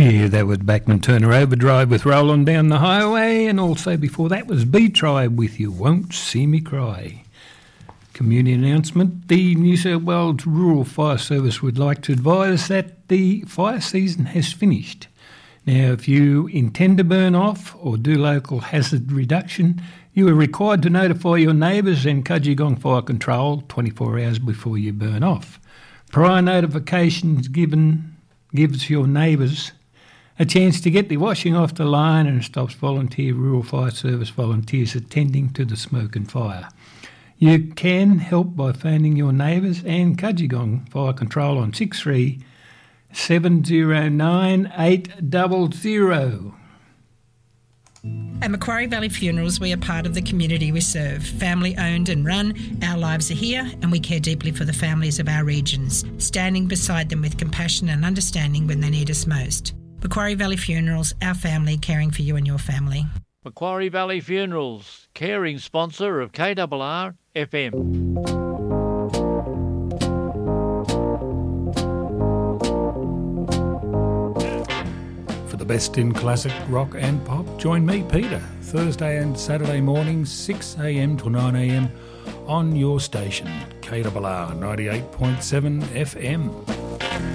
Yeah, that was Bachman Turner Overdrive with Rollin' Down the Highway, and also before that was B-Tribe with You Won't See Me Cry. Community announcement. The New South Wales Rural Fire Service would like to advise that the fire season has finished. Now, if you intend to burn off or do local hazard reduction, you are required to notify your neighbours and Cudgegong Fire Control 24 hours before you burn off. Prior notifications gives your neighbours a chance to get the washing off the line and stops volunteer Rural Fire Service volunteers attending to the smoke and fire. You can help by phoning your neighbours and Cudgegong Fire Control on 63 709 800. At Macquarie Valley Funerals, we are part of the community we serve. Family owned and run, our lives are here and we care deeply for the families of our regions, standing beside them with compassion and understanding when they need us most. Macquarie Valley Funerals, our family caring for you and your family. Macquarie Valley Funerals, caring sponsor of KRR FM. For the best in classic rock and pop, join me, Peter, Thursday and Saturday mornings, 6 a.m. to 9 a.m. on your station, KRR 98.7 FM.